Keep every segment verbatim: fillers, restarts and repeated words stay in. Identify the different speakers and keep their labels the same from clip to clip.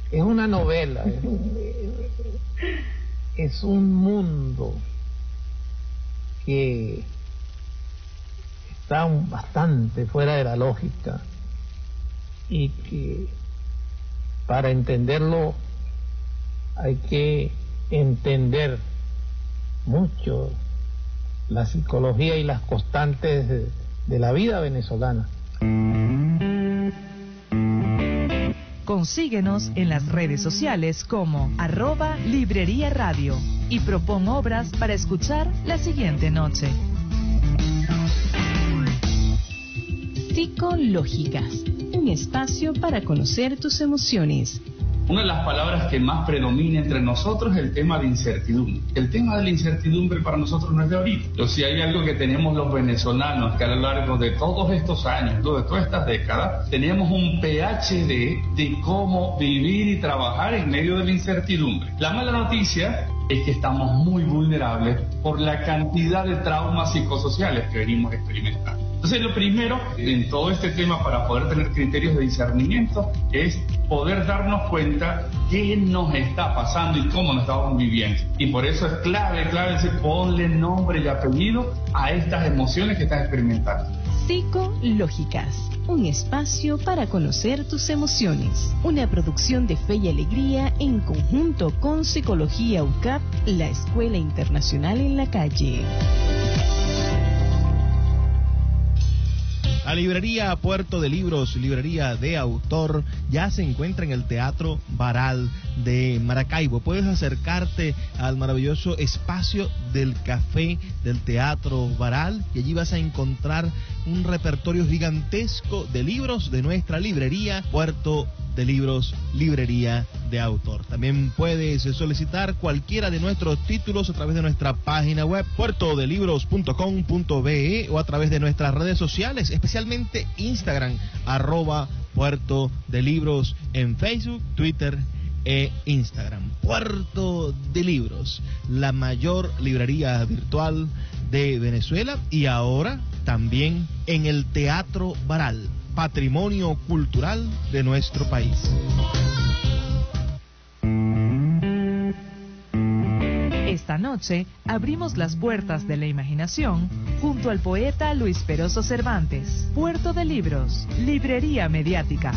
Speaker 1: es una novela, es un, es un mundo que está bastante fuera de la lógica y que para entenderlo hay que entender mucho la psicología y las constantes de, de la vida venezolana.
Speaker 2: Consíguenos en las redes sociales como arroba Librería Radio y propon obras para escuchar la siguiente noche.
Speaker 3: Psicológicas, un espacio para conocer tus emociones.
Speaker 4: Una de las palabras que más predomina entre nosotros es el tema de incertidumbre. El tema de la incertidumbre para nosotros no es de ahorita. Pero si hay algo que tenemos los venezolanos, que a lo largo de todos estos años, de todas estas décadas, tenemos un P H D de cómo vivir y trabajar en medio de la incertidumbre. La mala noticia es que estamos muy vulnerables por la cantidad de traumas psicosociales que venimos experimentando. Entonces, lo primero en todo este tema para poder tener criterios de discernimiento es poder darnos cuenta qué nos está pasando y cómo nos estamos viviendo. Y por eso es clave, clave decir, ponle nombre y apellido a estas emociones que estás experimentando.
Speaker 3: Psicológicas, un espacio para conocer tus emociones. Una producción de Fe y Alegría en conjunto con Psicología U C A P, la Escuela Internacional en la Calle.
Speaker 5: La librería Puerto de Libros, librería de autor, ya se encuentra en el Teatro Baral de Maracaibo. Puedes acercarte al maravilloso espacio del café del Teatro Baral y allí vas a encontrar un repertorio gigantesco de libros de nuestra librería Puerto de Libros, librería de autor. También puedes solicitar cualquiera de nuestros títulos a través de nuestra página web puerto de libros punto com punto be o a través de nuestras redes sociales, especialmente Instagram, arroba Puerto de Libros en Facebook, Twitter e Instagram. Puerto de Libros, la mayor librería virtual de Venezuela y ahora también en el Teatro Baral, patrimonio cultural de nuestro país.
Speaker 2: Esta noche abrimos las puertas de la imaginación junto al poeta Luis Peroso Cervantes. Puerto de Libros, librería mediática.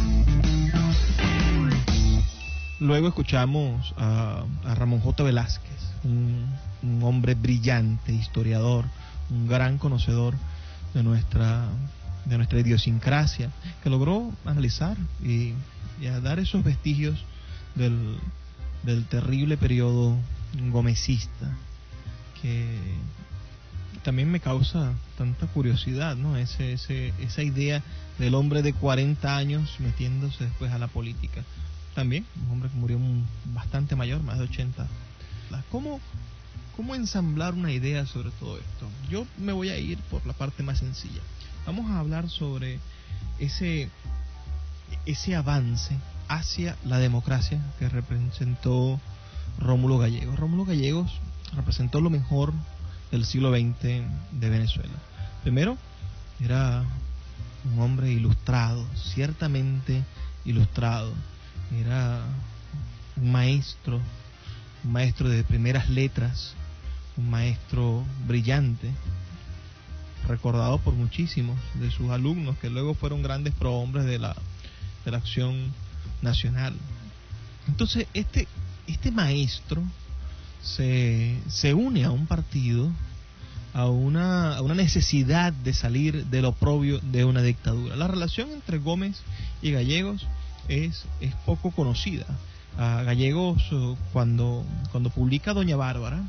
Speaker 5: Luego escuchamos a, a Ramón J. Velázquez, un, un hombre brillante, historiador, un gran conocedor de nuestra de nuestra idiosincrasia, que logró analizar y, y a dar esos vestigios del, del terrible periodo gomecista, que también me causa tanta curiosidad, ¿no? Ese, ese, esa idea del hombre de cuarenta años metiéndose después a la política. También un hombre que murió bastante mayor, más de ochenta. ¿Cómo, cómo ensamblar una idea sobre todo esto? Yo me voy a ir por la parte más sencilla. Vamos a hablar sobre ese, ese avance hacia la democracia que representó Rómulo Gallegos. Rómulo Gallegos representó lo mejor del siglo veinte de Venezuela. Primero, era un hombre ilustrado, ciertamente ilustrado. Era un maestro, un maestro de primeras letras, un maestro brillante, recordado por muchísimos de sus alumnos que luego fueron grandes prohombres de la, de la acción nacional. Entonces este, este maestro se, se une a un partido, a una, a una necesidad de salir del oprobio de una dictadura. La relación entre Gómez y Gallegos es, es poco conocida. A Gallegos, cuando, cuando publica Doña Bárbara,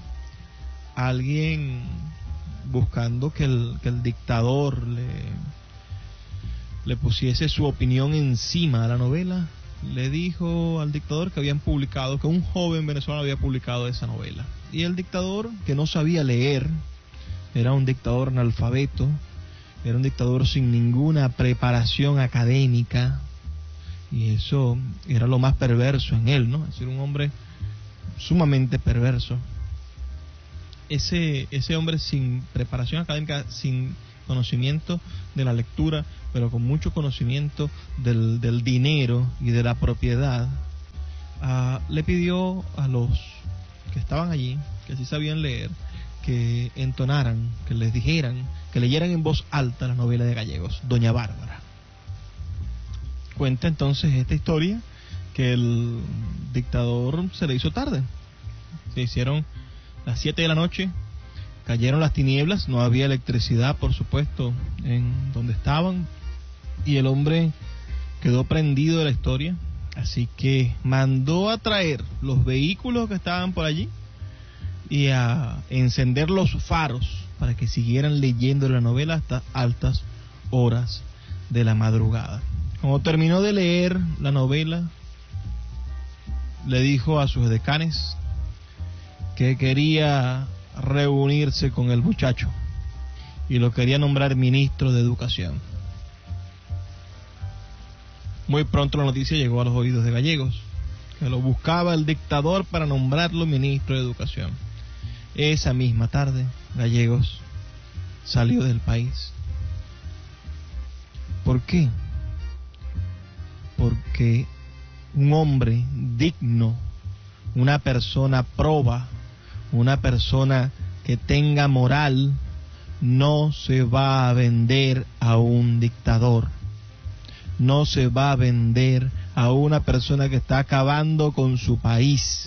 Speaker 5: alguien buscando que el, que el dictador le, le pusiese su opinión encima a la novela, le dijo al dictador que habían publicado, que un joven venezolano había publicado esa novela. Y el dictador, que no sabía leer, era un dictador analfabeto, era un dictador sin ninguna preparación académica, y eso era lo más perverso en él, ¿no? Es decir, un hombre sumamente perverso. Ese, ese hombre sin preparación académica, sin conocimiento de la lectura, pero con mucho conocimiento del, del dinero y de la propiedad, uh, le pidió a los que estaban allí, que sí sabían leer, que entonaran, que les dijeran, que leyeran en voz alta la novela de Gallegos, Doña Bárbara. Cuenta entonces esta historia que el dictador se le hizo tarde. Se hicieron las siete de la noche, cayeron las tinieblas, no había electricidad, por supuesto, en donde estaban, y el hombre quedó prendido de la historia, así que mandó a traer los vehículos que estaban por allí y a encender los faros para que siguieran leyendo la novela hasta altas horas de la madrugada. Cuando terminó de leer la novela, le dijo a sus decanes que quería reunirse con el muchacho y lo quería nombrar ministro de Educación. Muy pronto la noticia llegó a los oídos de Gallegos, que lo buscaba el dictador para nombrarlo ministro de Educación. Esa misma tarde, Gallegos salió del país. ¿Por qué? Porque un hombre digno, una persona proba, una persona que tenga moral, no se va a vender a un dictador, no se va a vender a una persona que está acabando con su país.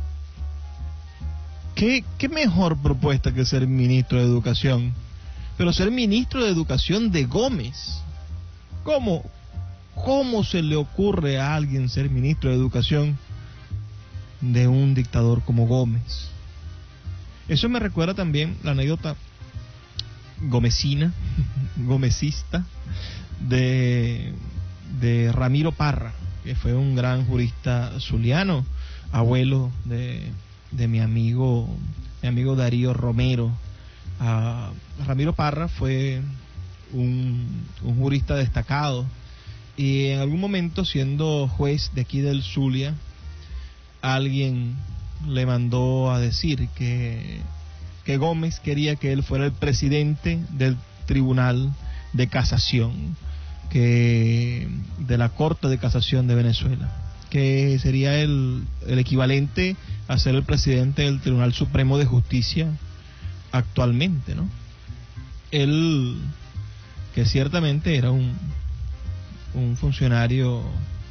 Speaker 5: ¿Qué, qué mejor propuesta que ser ministro de Educación? Pero ser ministro de Educación de Gómez. ¿Cómo? ¿Cómo se le ocurre a alguien ser ministro de Educación de un dictador como Gómez? Eso me recuerda también la anécdota gomecina, gomecista, de, de Ramiro Parra, que fue un gran jurista zuliano, abuelo de, de mi amigo, mi amigo Darío Romero. Uh, Ramiro Parra fue un, un jurista destacado, y en algún momento, siendo juez de aquí del Zulia, alguien le mandó a decir que, que Gómez quería que él fuera el presidente del Tribunal de Casación, que de la Corte de Casación de Venezuela, que sería el, el equivalente a ser el presidente del Tribunal Supremo de Justicia actualmente, ¿no? Él, que ciertamente era un, un funcionario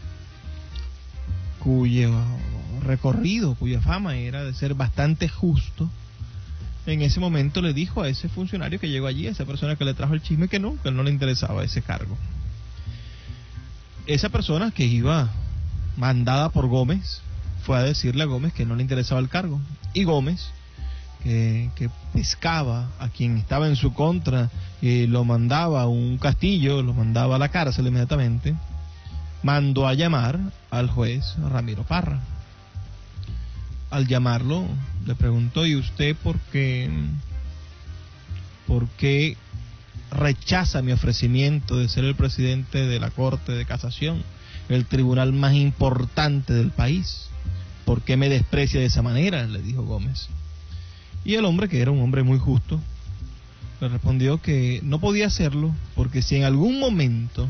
Speaker 5: cuyo recorrido, cuya fama era de ser bastante justo, en ese momento le dijo a ese funcionario que llegó allí, a esa persona que le trajo el chisme, que no, que no le interesaba ese cargo. Esa persona, que iba mandada por Gómez, fue a decirle a Gómez que no le interesaba el cargo, y Gómez, que, que pescaba a quien estaba en su contra y lo mandaba a un castillo, lo mandaba a la cárcel inmediatamente, mandó a llamar al juez Ramiro Parra. Al llamarlo, le preguntó: ¿y usted por qué, por qué rechaza mi ofrecimiento de ser el presidente de la Corte de Casación, el tribunal más importante del país? ¿Por qué me desprecia de esa manera?, le dijo Gómez. Y el hombre, que era un hombre muy justo, le respondió que no podía hacerlo porque si en algún momento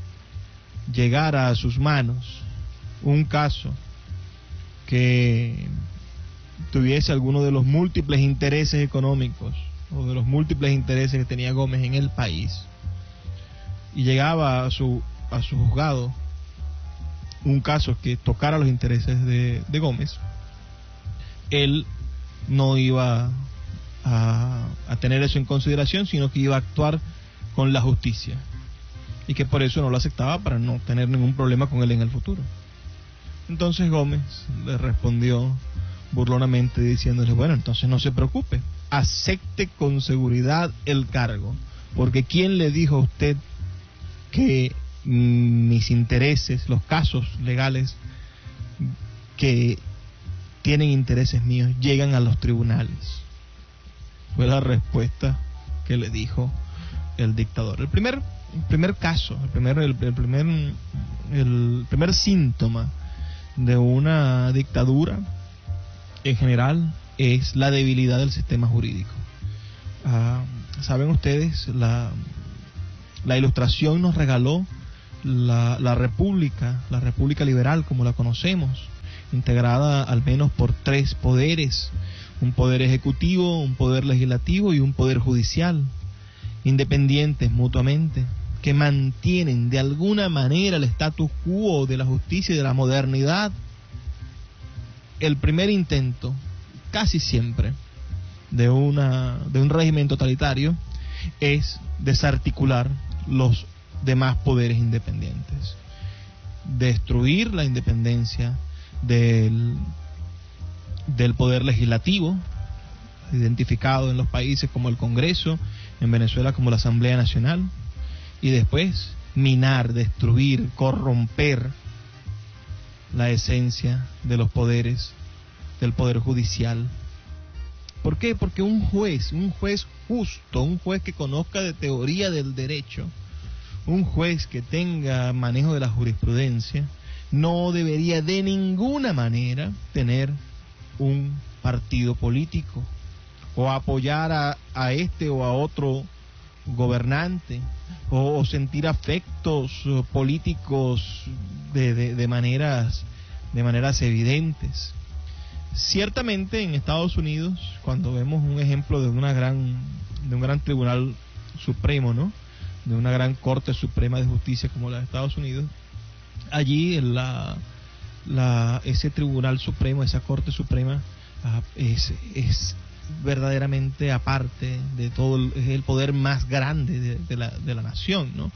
Speaker 5: llegara a sus manos un caso que tuviese alguno de los múltiples intereses económicos o de los múltiples intereses que tenía Gómez en el país, y llegaba a su a su juzgado un caso que tocara los intereses de, de Gómez, él no iba a, a tener eso en consideración, sino que iba a actuar con la justicia, y que por eso no lo aceptaba, para no tener ningún problema con él en el futuro. Entonces Gómez le respondió burlonamente diciéndole: bueno, entonces no se preocupe, acepte con seguridad el cargo, porque ¿quién le dijo a usted que mm, mis intereses, los casos legales que tienen intereses míos, llegan a los tribunales? Fue la respuesta que le dijo el dictador. El primer, el primer caso, el primer, el, el primer, el primer síntoma de una dictadura en general es la debilidad del sistema jurídico. Uh, saben ustedes, la, la Ilustración nos regaló la, la República, la República Liberal como la conocemos, integrada al menos por tres poderes: un poder ejecutivo, un poder legislativo y un poder judicial, independientes mutuamente, que mantienen de alguna manera el status quo de la justicia y de la modernidad. El primer intento, casi siempre, de una de un régimen totalitario es desarticular los demás poderes independientes, destruir la independencia del, del poder legislativo, identificado en los países como el Congreso, en Venezuela como la Asamblea Nacional, y después minar, destruir, corromper la esencia de los poderes del poder judicial. ¿Por qué? Porque un juez, un juez justo, un juez que conozca de teoría del derecho, un juez que tenga manejo de la jurisprudencia, no debería de ninguna manera tener un partido político o apoyar a, a este o a otro gobernante o, o sentir afectos políticos de, de, de maneras de maneras evidentes. Ciertamente en Estados Unidos, cuando vemos un ejemplo de una gran de un gran tribunal supremo, ¿no?, de una gran Corte Suprema de Justicia como la de Estados Unidos, allí la, la ese Tribunal Supremo, esa Corte Suprema uh, es, es verdaderamente aparte de todo, el, es el poder más grande de, de, la, de la nación, ¿no?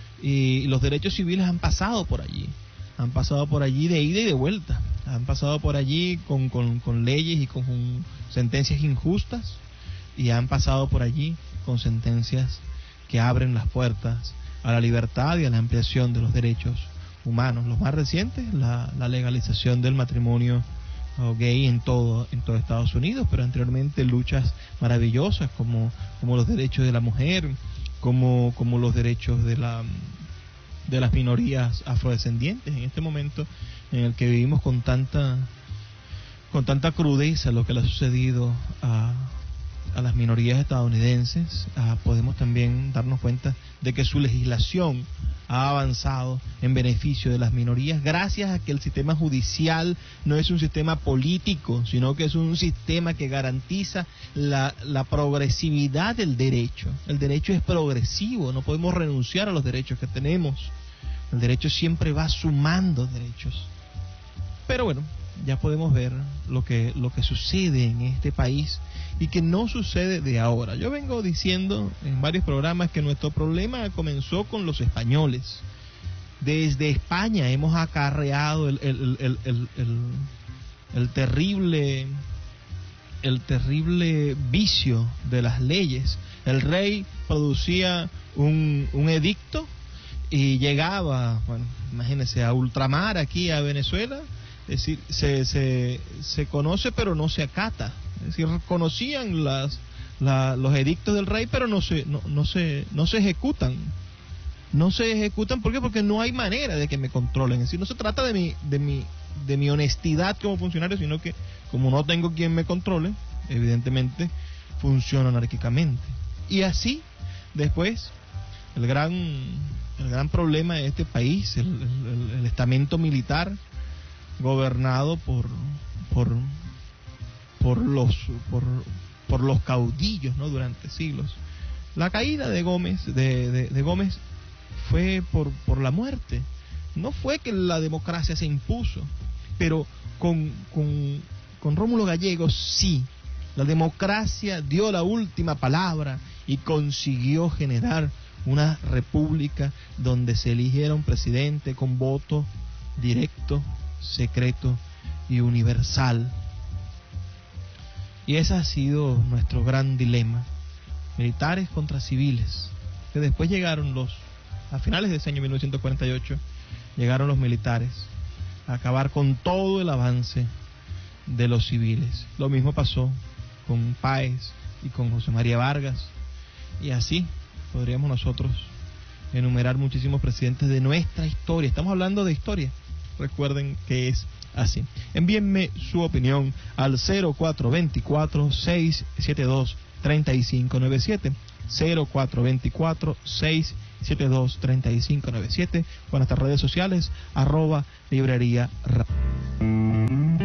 Speaker 5: Y los derechos civiles han pasado por allí, han pasado por allí de ida y de vuelta, han pasado por allí con, con, con leyes y con, con sentencias injustas, y han pasado por allí con sentencias que abren las puertas a la libertad y a la ampliación de los derechos humanos. Los más recientes, la, la legalización del matrimonio uh, gay en todo en todo Estados Unidos, pero anteriormente luchas maravillosas como, como los derechos de la mujer, como, como los derechos de la de las minorías afrodescendientes, en este momento en el que vivimos con tanta con tanta crudeza lo que le ha sucedido a a las minorías estadounidenses. Uh, podemos también darnos cuenta de que su legislación ha avanzado en beneficio de las minorías, gracias a que el sistema judicial no es un sistema político, sino que es un sistema que garantiza la, la progresividad del derecho. El derecho es progresivo, no podemos renunciar a los derechos que tenemos. El derecho siempre va sumando derechos. Pero bueno, ya podemos ver lo que lo que sucede en este país y que no sucede de ahora. Yo vengo diciendo en varios programas que nuestro problema comenzó con los españoles. Desde España hemos acarreado el, el, el, el, el, el terrible el terrible vicio de las leyes. El rey producía un, un edicto y llegaba, bueno, imagínense, a ultramar aquí a Venezuela. Es decir, se, se, se conoce pero no se acata. Es decir, conocían las, la, los edictos del rey, pero no se, no, no se, no se ejecutan. No se ejecutan, ¿por qué? Porque no hay manera de que me controlen. Es decir, no se trata de mi, de mi, de mi honestidad como funcionario, sino que como no tengo quien me controle, evidentemente funciona anárquicamente. Y así, después, el gran, el gran problema de este país, el, el, el estamento militar, gobernado por por por los por, por los caudillos, ¿no?, durante siglos. La caída de Gómez de, de, de Gómez fue por por la muerte. No fue que la democracia se impuso, pero con con con Rómulo Gallegos sí, la democracia dio la última palabra y consiguió generar una república donde se eligiera un presidente con voto directo, secreto y universal. Y ese ha sido nuestro gran dilema: militares contra civiles. Que después llegaron los, a finales de ese año mil novecientos cuarenta y ocho, llegaron los militares a acabar con todo el avance de los civiles. Lo mismo pasó con Páez y con José María Vargas, y así podríamos nosotros enumerar muchísimos presidentes de nuestra historia. Estamos hablando de historia. Recuerden que es así. Envíenme su opinión al cero cuatro dos cuatro, seis siete dos, tres cinco nueve siete, cero cuatro dos cuatro, seis siete dos, tres cinco nueve siete, o en nuestras redes sociales, arroba librería radio.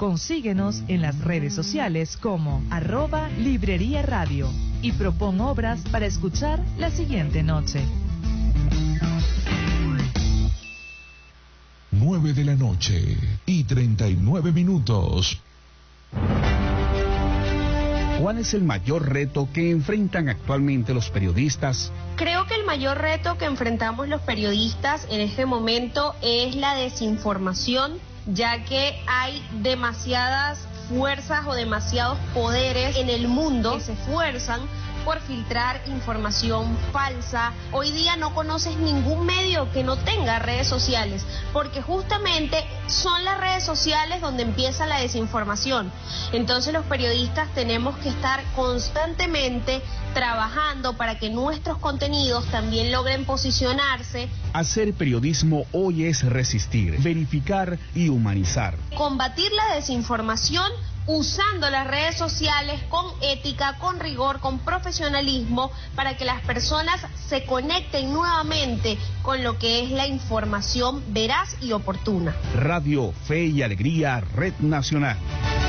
Speaker 2: Consíguenos en las redes sociales como arroba Librería Radio y propon obras para escuchar la siguiente noche.
Speaker 6: nueve de la noche y treinta y nueve minutos.
Speaker 7: ¿Cuál es el mayor reto que enfrentan actualmente los periodistas?
Speaker 8: Creo que el mayor reto que enfrentamos los periodistas en este momento es la desinformación, ya que hay demasiadas fuerzas o demasiados poderes en el mundo que se esfuerzan por filtrar información falsa. Hoy día no conoces ningún medio que no tenga redes sociales, porque justamente son las redes sociales donde empieza la desinformación. Entonces los periodistas tenemos que estar constantemente trabajando para que nuestros contenidos también logren posicionarse.
Speaker 7: Hacer periodismo hoy es resistir, verificar y humanizar.
Speaker 8: Combatir la desinformación usando las redes sociales con ética, con rigor, con profesionalismo, para que las personas se conecten nuevamente con lo que es la información veraz y oportuna.
Speaker 7: Radio Fe y Alegría, Red Nacional.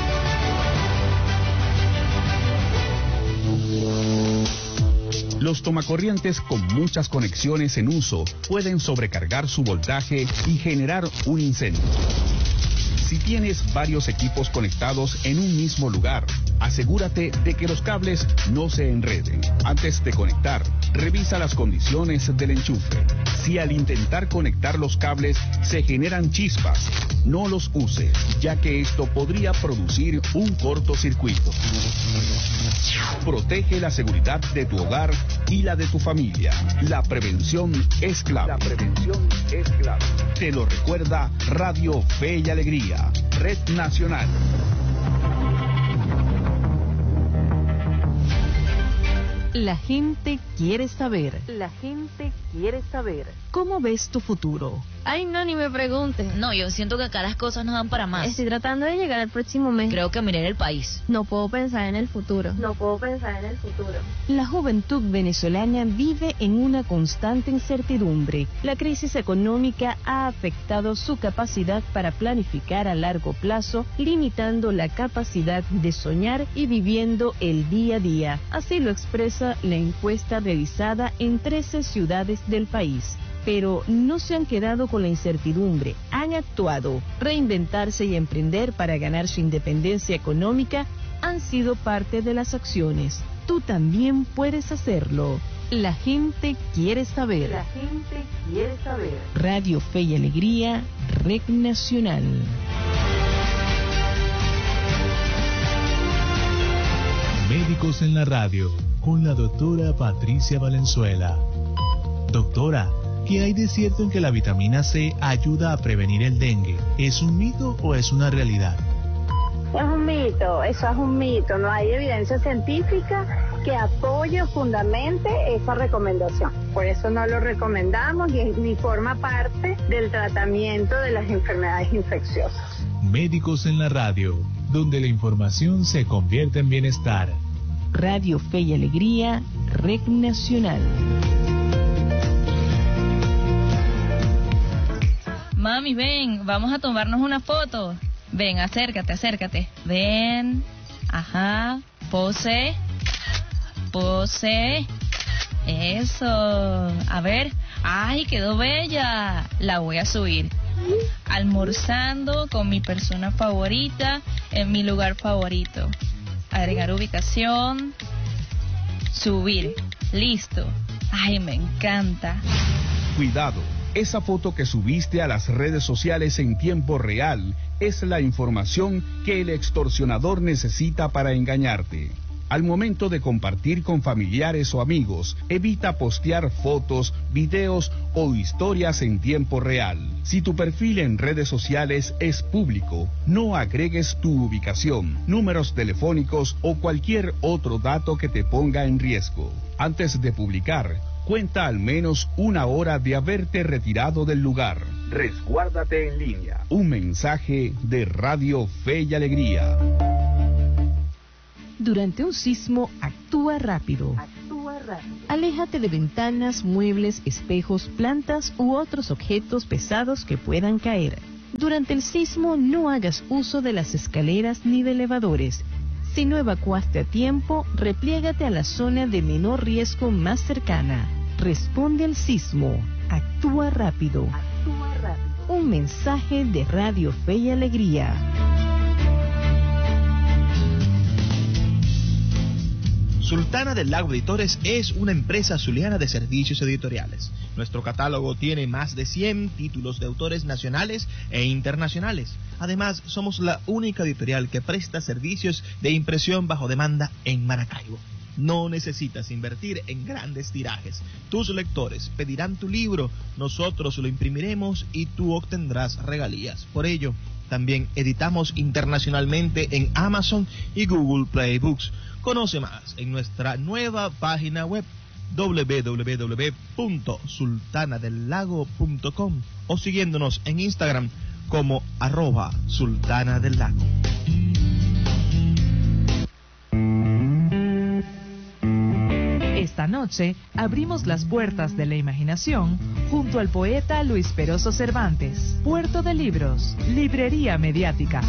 Speaker 7: Los tomacorrientes con muchas conexiones en uso pueden sobrecargar su voltaje y generar un incendio. Si tienes varios equipos conectados en un mismo lugar, asegúrate de que los cables no se enreden. Antes de conectar, revisa las condiciones del enchufe. Si al intentar conectar los cables se generan chispas, no los uses, ya que esto podría producir un cortocircuito. Protege la seguridad de tu hogar y la de tu familia. La prevención es clave. La prevención es clave. Te lo recuerda Radio Fe y Alegría, Red Nacional.
Speaker 3: La gente quiere saber.
Speaker 9: La gente quiere saber.
Speaker 3: ¿Cómo ves tu futuro?
Speaker 9: Ay, no, ni me preguntes.
Speaker 10: No, yo siento que acá las cosas no dan para más.
Speaker 9: Estoy tratando de llegar al próximo mes.
Speaker 10: Creo que miré el país.
Speaker 9: No puedo pensar en el futuro. No puedo pensar en el futuro.
Speaker 3: La juventud venezolana vive en una constante incertidumbre. La crisis económica ha afectado su capacidad para planificar a largo plazo, limitando la capacidad de soñar y viviendo el día a día. Así lo expresa la encuesta realizada en trece ciudades del país. Pero no se han quedado con la incertidumbre, han actuado. Reinventarse y emprender para ganar su independencia económica han sido parte de las acciones. Tú también puedes hacerlo. La gente quiere saber.
Speaker 9: La gente quiere saber.
Speaker 3: Radio Fe y Alegría, Red Nacional.
Speaker 11: Médicos en la radio, con la doctora Patricia Valenzuela. Doctora, ¿qué hay de cierto en que la vitamina C ayuda a prevenir el dengue? ¿Es un mito o es una realidad?
Speaker 12: Es un mito, eso es un mito. No hay evidencia científica que apoye o fundamente esa recomendación. Por eso no lo recomendamos y ni forma parte del tratamiento de las enfermedades infecciosas.
Speaker 11: Médicos en la radio, donde la información se convierte en bienestar.
Speaker 3: Radio Fe y Alegría, Red Nacional.
Speaker 10: Mami, ven, vamos a tomarnos una foto. Ven, acércate, acércate. Ven, ajá, pose, pose. Eso, a ver, ay, quedó bella. La voy a subir. Almorzando con mi persona favorita en mi lugar favorito. Agregar ubicación, subir, listo. Ay, me encanta.
Speaker 7: Cuidado. Esa foto que subiste a las redes sociales en tiempo real es la información que el extorsionador necesita para engañarte. Al momento de compartir con familiares o amigos, evita postear fotos, videos o historias en tiempo real. Si tu perfil en redes sociales es público, no agregues tu ubicación, números telefónicos o cualquier otro dato que te ponga en riesgo. Antes de publicar, cuenta al menos una hora de haberte retirado del lugar. Resguárdate en línea. Un mensaje de Radio Fe y Alegría.
Speaker 3: Durante un sismo, actúa rápido.
Speaker 9: Actúa rápido.
Speaker 3: Aléjate de ventanas, muebles, espejos, plantas u otros objetos pesados que puedan caer. Durante el sismo no hagas uso de las escaleras ni de elevadores. Si no evacuaste a tiempo, repliégate a la zona de menor riesgo más cercana. Responde al sismo. Actúa rápido. Actúa rápido. Un mensaje de Radio Fe y Alegría.
Speaker 5: Sultana del Lago Editores es una empresa zuliana de servicios editoriales. Nuestro catálogo tiene más de cien títulos de autores nacionales e internacionales. Además, somos la única editorial que presta servicios de impresión bajo demanda en Maracaibo. No necesitas invertir en grandes tirajes. Tus lectores pedirán tu libro, nosotros lo imprimiremos y tú obtendrás regalías. Por ello, también editamos internacionalmente en Amazon y Google Play Books. Conoce más en nuestra nueva página web doble u doble u doble u punto sultana del lago punto com o siguiéndonos en Instagram como arroba sultana del lago.
Speaker 2: Esta noche abrimos las puertas de la imaginación junto al poeta Luis Peroso Cervantes. Puerto de Libros, Librería Mediática.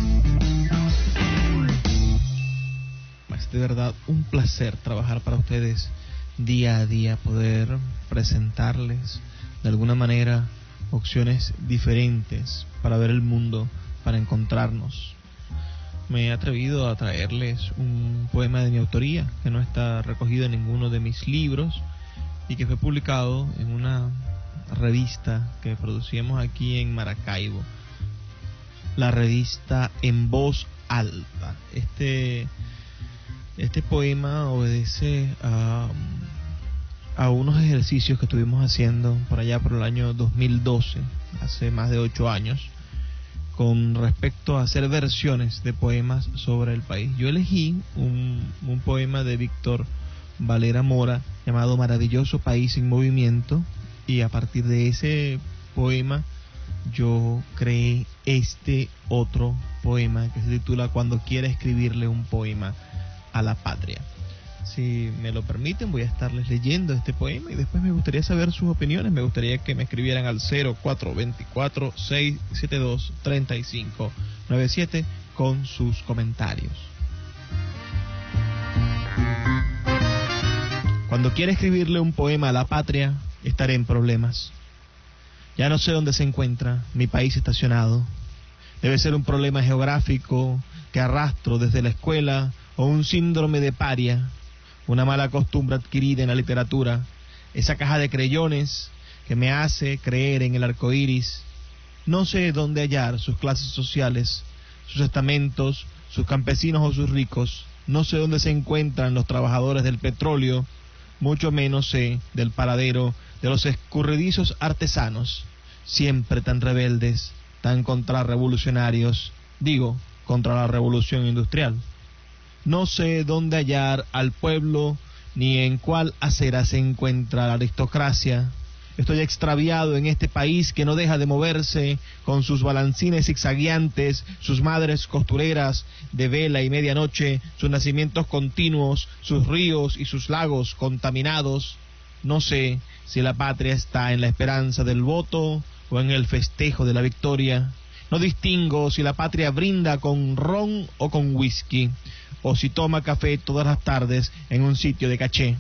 Speaker 5: Es de verdad un placer trabajar para ustedes día a día, poder presentarles de alguna manera opciones diferentes para ver el mundo, para encontrarnos. Me he atrevido a traerles un poema de mi autoría que no está recogido en ninguno de mis libros y que fue publicado en una revista que producíamos aquí en Maracaibo, la revista En Voz Alta. Este Este poema obedece a, a unos ejercicios que estuvimos haciendo por allá por el año dos mil doce, hace más de ocho años, con respecto a hacer versiones de poemas sobre el país. Yo elegí un, un poema de Víctor Valera Mora llamado Maravilloso País en Movimiento, y a partir de ese poema yo creé este otro poema que se titula Cuando quiera escribirle un poema a la patria. Si me lo permiten, voy a estarles leyendo este poema y después me gustaría saber sus opiniones. Me gustaría que me escribieran al cero cuatro dos cuatro, seis siete dos, tres cinco nueve siete con sus comentarios. Cuando quiera escribirle un poema a la patria, estaré en problemas. Ya no sé dónde se encuentra mi país estacionado. Debe ser un problema geográfico que arrastro desde la escuela, o un síndrome de paria, una mala costumbre adquirida en la literatura, esa caja de creyones que me hace creer en el arco iris. No sé dónde hallar sus clases sociales, sus estamentos, sus campesinos o sus ricos. No sé dónde se encuentran los trabajadores del petróleo, mucho menos sé del paradero de los escurridizos artesanos, siempre tan rebeldes, tan contrarrevolucionarios, digo, contra la revolución industrial. No sé dónde hallar al pueblo, ni en cuál acera se encuentra la aristocracia. Estoy extraviado en este país que no deja de moverse, con sus balancines zigzagueantes, sus madres costureras de vela y medianoche, sus nacimientos continuos, sus ríos y sus lagos contaminados. No sé si la patria está en la esperanza del voto o en el festejo de la victoria. No distingo si la patria brinda con ron o con whisky, o si toma café todas las tardes en un sitio de caché.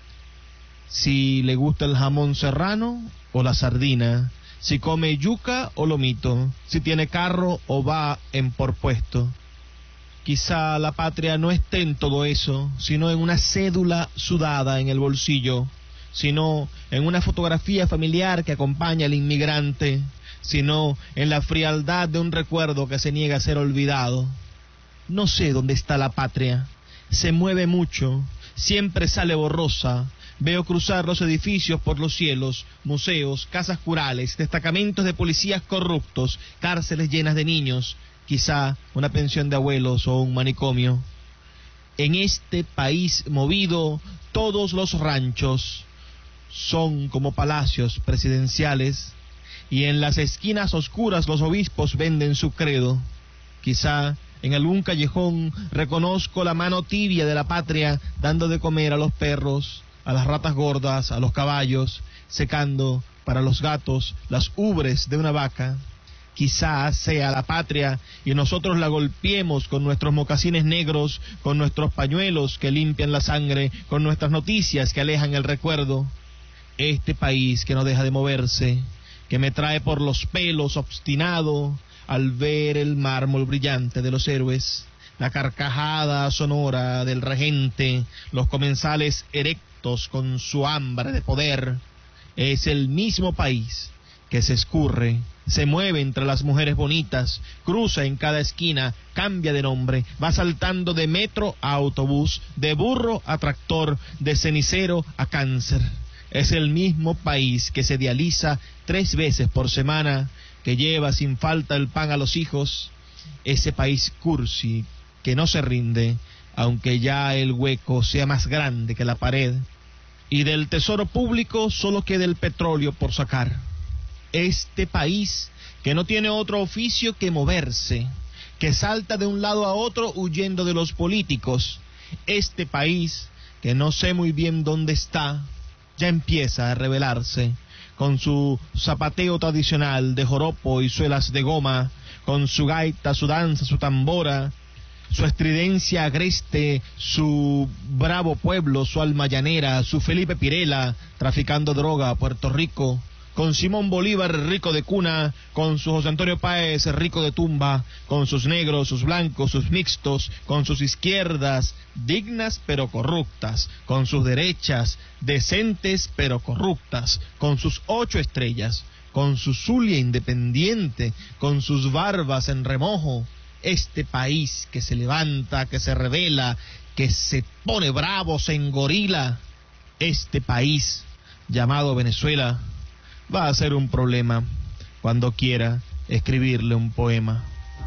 Speaker 5: Si le gusta el jamón serrano o la sardina, si come yuca o lomito, si tiene carro o va en por puesto. Quizá la patria no esté en todo eso, sino en una cédula sudada en el bolsillo, sino en una fotografía familiar que acompaña al inmigrante, sino en la frialdad de un recuerdo que se niega a ser olvidado. No sé dónde está la patria, se mueve mucho, siempre sale borrosa. Veo cruzar los edificios por los cielos, museos, casas curales, destacamentos de policías corruptos, cárceles llenas de niños, quizá una pensión de abuelos o un manicomio. En este país movido, todos los ranchos son como palacios presidenciales, y en las esquinas oscuras los obispos venden su credo. Quizá en algún callejón reconozco la mano tibia de la patria dando de comer a los perros, a las ratas gordas, a los caballos, secando para los gatos las ubres de una vaca. quizás sea la patria, y nosotros la golpeemos con nuestros mocasines negros, con nuestros pañuelos que limpian la sangre, con nuestras noticias que alejan el recuerdo. Este país que no deja de moverse, que me trae por los pelos obstinado al ver el mármol brillante de los héroes, la carcajada sonora del regente, los comensales erectos con su hambre de poder. Es el mismo país que se escurre, se mueve entre las mujeres bonitas, cruza en cada esquina, cambia de nombre, va saltando de metro a autobús, de burro a tractor, de cenicero a cáncer. Es el mismo país que se dializa tres veces por semana, que lleva sin falta el pan a los hijos. Ese país cursi que no se rinde, aunque ya el hueco sea más grande que la pared, y del tesoro público solo queda el petróleo por sacar. Este país que no tiene otro oficio que moverse, que salta de un lado a otro huyendo de los políticos. Este país que no sé muy bien dónde está, ya empieza a revelarse, con su zapateo tradicional de joropo y suelas de goma, con su gaita, su danza, su tambora, su estridencia agreste, su bravo pueblo, su alma llanera, su Felipe Pirela traficando droga a Puerto Rico, con Simón Bolívar rico de cuna, con su José Antonio Páez rico de tumba, con sus negros, sus blancos, sus mixtos, con sus izquierdas dignas pero corruptas, con sus derechas decentes pero corruptas, con sus ocho estrellas, con su Zulia independiente, con sus barbas en remojo. Este país que se levanta, que se revela, que se pone bravo, se engorila, este país llamado Venezuela, va a ser un problema cuando quiera escribirle un poema.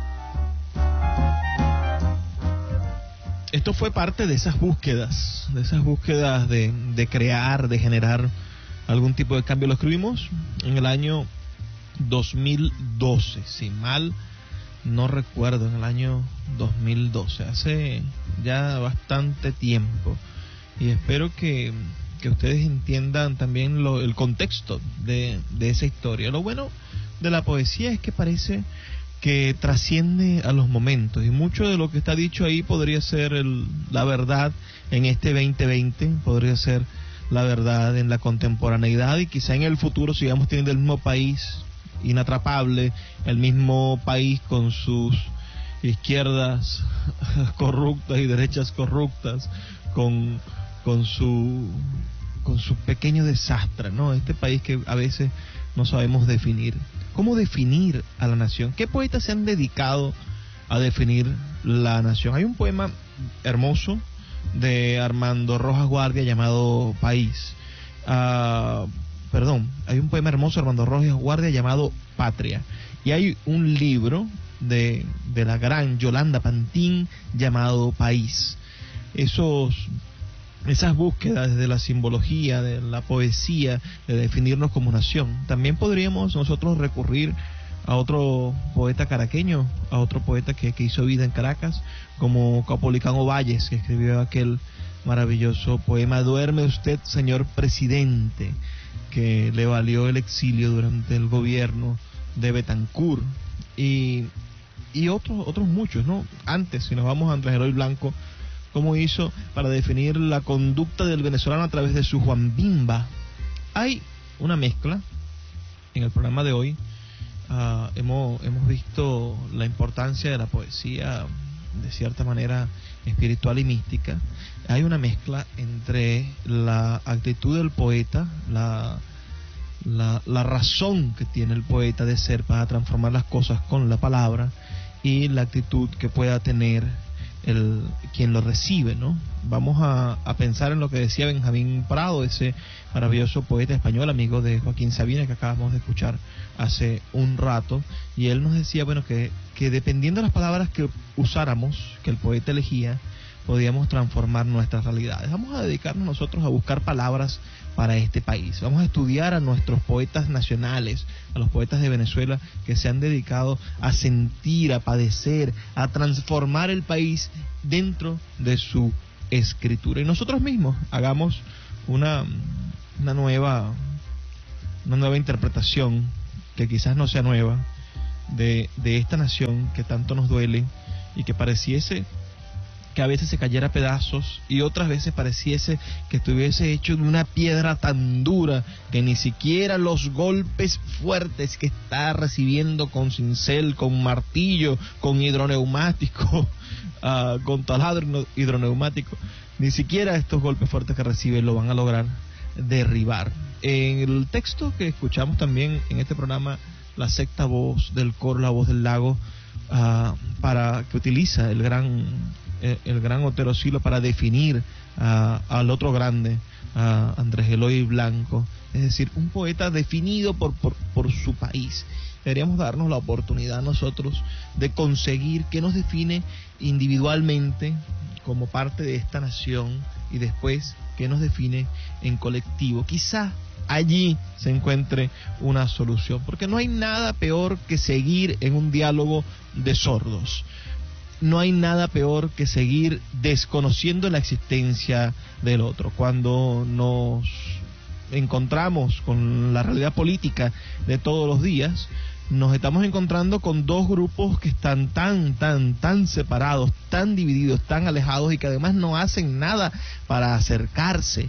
Speaker 5: Esto fue parte de esas búsquedas, de esas búsquedas de, de crear, de generar algún tipo de cambio. Lo escribimos en el año dos mil doce, si mal no recuerdo, en el año dos mil doce, hace ya bastante tiempo, y espero que que ustedes entiendan también lo, el contexto de, de esa historia. Lo bueno de la poesía es que parece que trasciende a los momentos, y mucho de lo que está dicho ahí podría ser el, la verdad en este veinte veinte, podría ser la verdad en la contemporaneidad, y quizá en el futuro sigamos teniendo el mismo país inatrapable, el mismo país con sus izquierdas corruptas y derechas corruptas, con con su con su pequeño desastre, ¿no? Este país que a veces no sabemos definir. ¿Cómo definir a la nación? ¿Qué poetas se han dedicado a definir la nación? Hay un poema hermoso de Armando Rojas Guardia llamado País. Uh, perdón, hay un poema hermoso de Armando Rojas Guardia llamado Patria. Y hay un libro de, de la gran Yolanda Pantín llamado País. Esos Esas búsquedas de la simbología, de la poesía, de definirnos como nación. También podríamos nosotros recurrir a otro poeta caraqueño, a otro poeta que, que hizo vida en Caracas, como Caupolicán Valles, que escribió aquel maravilloso poema Duerme usted, señor presidente, que le valió el exilio durante el gobierno de Betancur, y, y otros otros muchos, ¿no? Antes, si nos vamos a Andrés Eloy Blanco, cómo hizo para definir la conducta del venezolano a través de su Juan Bimba. Hay una mezcla en el programa de hoy. Uh, hemos, hemos visto la importancia de la poesía de cierta manera espiritual y mística. Hay una mezcla entre la actitud del poeta, la, la, la razón que tiene el poeta de ser para transformar las cosas con la palabra, y la actitud que pueda tener el quien lo recibe, ¿no? Vamos a, a pensar en lo que decía Benjamín Prado, ese maravilloso poeta español, amigo de Joaquín Sabina, que acabamos de escuchar hace un rato, y él nos decía, bueno, que, que dependiendo de las palabras que usáramos, que el poeta elegía, podíamos transformar nuestras realidades. Vamos a dedicarnos nosotros a buscar palabras para este país. Vamos a estudiar a nuestros poetas nacionales, a los poetas de Venezuela que se han dedicado a sentir, a padecer, a transformar el país dentro de su escritura. Y nosotros mismos hagamos una, una nueva, una nueva interpretación, que quizás no sea nueva, de, de esta nación que tanto nos duele y que pareciese que a veces se cayera a pedazos y otras veces pareciese que estuviese hecho de una piedra tan dura que ni siquiera los golpes fuertes que está recibiendo con cincel, con martillo, con hidroneumático, uh, con taladro hidroneumático, ni siquiera estos golpes fuertes que recibe lo van a lograr derribar. En el texto que escuchamos también en este programa, la sexta voz del coro, la voz del lago, uh, para que utiliza el gran el gran Otero Silo para definir uh, al otro grande, uh, Andrés Eloy Blanco, es decir, un poeta definido por, por, por su país. Deberíamos darnos la oportunidad nosotros de conseguir qué nos define individualmente como parte de esta nación y después qué nos define en colectivo. Quizá allí se encuentre una solución, porque no hay nada peor que seguir en un diálogo de sordos. No hay nada peor que seguir desconociendo la existencia del otro. Cuando nos encontramos con la realidad política de todos los días, nos estamos encontrando con dos grupos que están tan, tan, tan separados, tan divididos, tan alejados y que además no hacen nada para acercarse.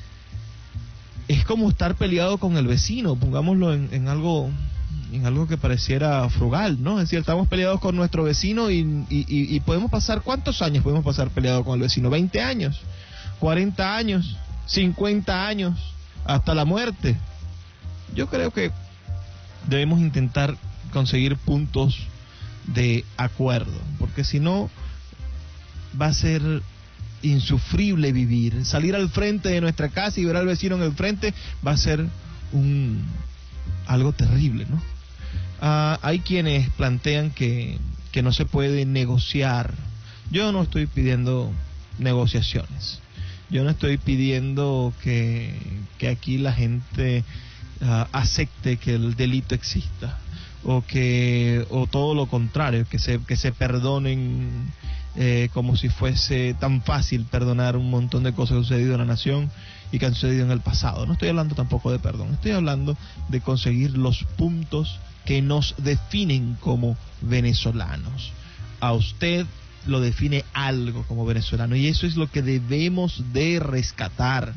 Speaker 5: Es como estar peleado con el vecino, pongámoslo en, en algo... en algo que pareciera frugal, ¿no? Es decir, estamos peleados con nuestro vecino y, y, y podemos pasar, ¿cuántos años podemos pasar peleados con el vecino? ¿veinte años? ¿cuarenta años? ¿cincuenta años? ¿Hasta la muerte? Yo creo que debemos intentar conseguir puntos de acuerdo, porque si no va a ser insufrible vivir. Salir al frente de nuestra casa y ver al vecino en el frente va a ser un algo terrible, ¿no? Uh, hay quienes plantean que, que no se puede negociar. Yo no estoy pidiendo negociaciones. Yo no estoy pidiendo que, que aquí la gente uh, acepte que el delito exista o que o todo lo contrario, que se que se perdonen eh, como si fuese tan fácil perdonar un montón de cosas que han sucedido en la nación y que han sucedido en el pasado. No estoy hablando tampoco de perdón, estoy hablando de conseguir los puntos que nos definen como venezolanos. A usted lo define algo como venezolano y eso es lo que debemos de rescatar.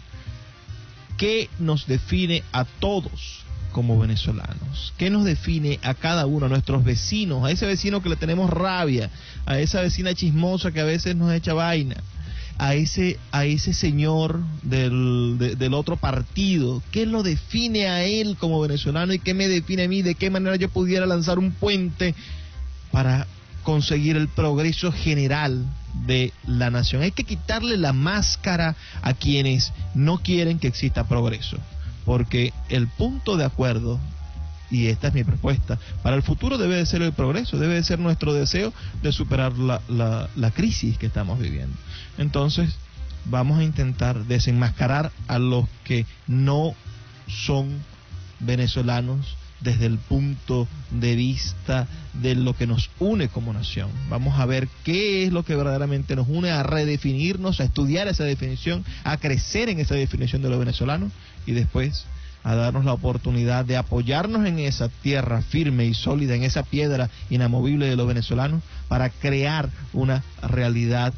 Speaker 5: ¿Qué nos define a todos como venezolanos? ¿Qué nos define a cada uno, a nuestros vecinos, a ese vecino que le tenemos rabia, a esa vecina chismosa que a veces nos echa vaina, a ese a ese señor del, de, del otro partido? ¿Qué lo define a él como venezolano y qué me define a mí? ¿De qué manera yo pudiera lanzar un puente para conseguir el progreso general de la nación? Hay que quitarle la máscara a quienes no quieren que exista progreso, porque el punto de acuerdo, y esta es mi propuesta, para el futuro debe de ser el progreso, debe de ser nuestro deseo de superar la, la, la crisis que estamos viviendo. Entonces, vamos a intentar desenmascarar a los que no son venezolanos desde el punto de vista de lo que nos une como nación. Vamos a ver qué es lo que verdaderamente nos une, a redefinirnos, a estudiar esa definición, a crecer en esa definición de lo venezolano y después a darnos la oportunidad de apoyarnos en esa tierra firme y sólida, en esa piedra inamovible de los venezolanos, para crear una realidad